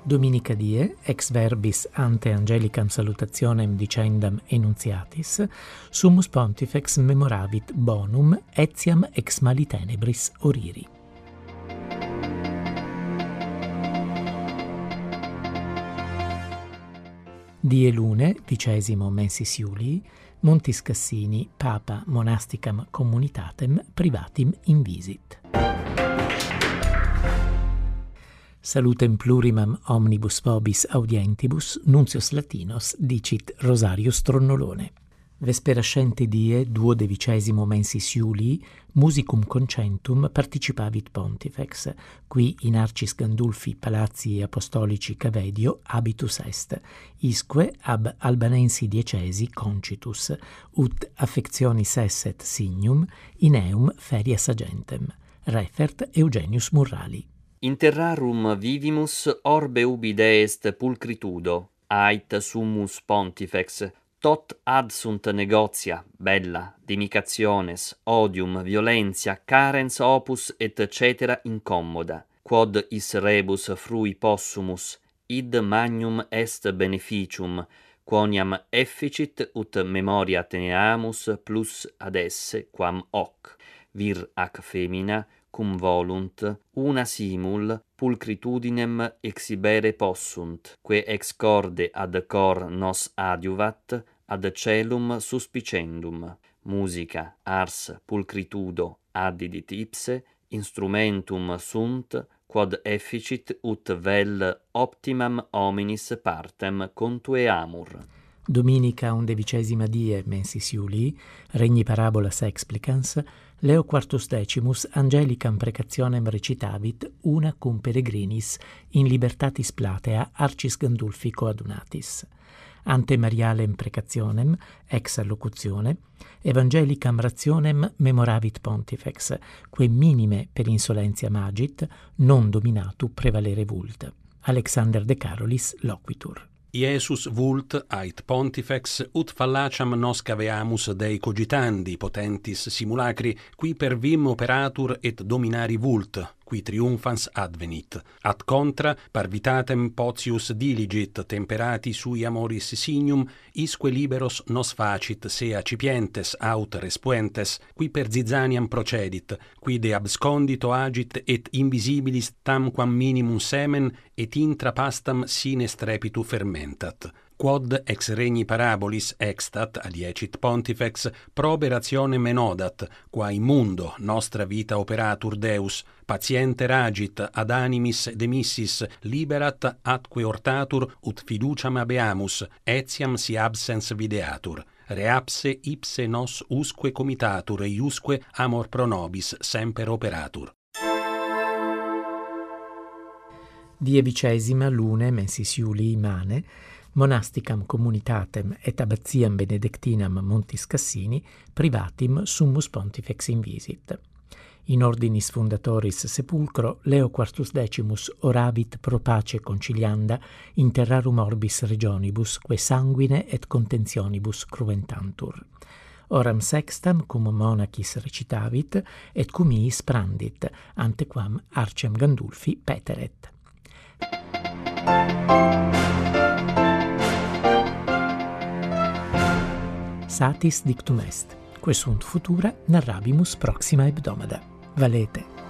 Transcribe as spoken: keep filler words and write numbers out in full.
Dominica die, ex verbis ante angelicam salutationem dicendam enuntiatis, summus pontifex memoravit bonum etiam ex mali tenebris oriri. Die lune, dicesimo mensis Iulii, Montis Cassini, Papa monasticam communitatem privatim invisit. Salutem plurimam omnibus vobis audientibus, nuncius Latinos dicit Rosarius Tronnolone. Vesperascente die duodevicesimo mensis Iulii, musicum concentum participavit pontifex, qui in arcis Gandulfi palazzi apostolici Cavedio habitus est, isque ab albanensi diecesi concitus, ut affectionis esset signum, in eum ferias agentem. Refert Eugenius Murrali. In terrarum vivimus orbe ubi deest pulcritudo, ait summus pontifex, tot ad sunt negotia, bella, dimicationes, odium, violentia, carens opus et cetera incommoda, quod is rebus frui possumus, id magnum est beneficium, quoniam efficit ut memoria teneamus plus ad esse quam hoc, vir ac femina, cum volunt, una simul pulcritudinem exhibere possunt, que ex corde ad cor nos adiuvat, ad celum suspicendum. Musica, ars, pulcritudo, addidit ipse, instrumentum sunt, quod efficit ut vel optimam hominis partem contueamur. Dominica undevicesima die mensis Iulii, regni parabolas explicans, Leo quartus decimus angelicam precationem recitavit una cum peregrinis in libertatis platea arcis Gandulfi coadunatis. Ante Marialem precationem, ex allocutione, evangelicam rationem memoravit pontifex, que minime per insolentia magit, non dominatu prevalere vult. Alexander de Carolis loquitur. Iesus vult ait pontifex ut fallaciam nos caveamus Dei cogitandi potentis simulacri, qui per vim operatur et dominari vult, qui triumphans advenit. Ad contra parvitatem potius diligit temperati sui amoris signum, isque liberos nos facit se accipientes aut respuentes, qui per zizaniam procedit, qui de abscondito agit et invisibilis tamquam minimum semen et intra pastam sine strepitu fermentat. Quod ex regni parabolis extat adiecit pontifex probe rationem enodat, qua immundo nostra vita operatur Deus, patienter agit ad animis demissis liberat atque ortatur ut fiduciam habeamus, etiam si absens videatur. Reapse ipse nos usque comitatur eiusque amor pro nobis semper operatur. Die vicesima lune mensis Iulii mane, monasticam communitatem et abbatiam benedictinam Montis Cassini privatim summus pontifex invisit. In ordinis fundatoris sepulcro Leo quartus decimus oravit pro pace concilianda in terrarum orbis regionibus que sanguine et contentionibus cruentantur. Oram sextam cum monacis recitavit et cum iis prandit antequam arcem Gandulfi peteret. Satis dictum est, que sunt futura narrabimus proxima hebdomada. Valete.